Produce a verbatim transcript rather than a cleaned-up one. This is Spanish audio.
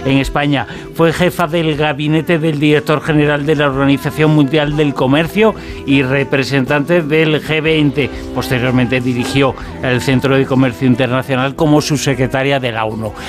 en España. Fue jefa del gabinete del director general de la Organización Mundial del Comercio y representante del G veinte. Posteriormente dirigió el Centro de Comercio Internacional como subsecretaria de la ONU.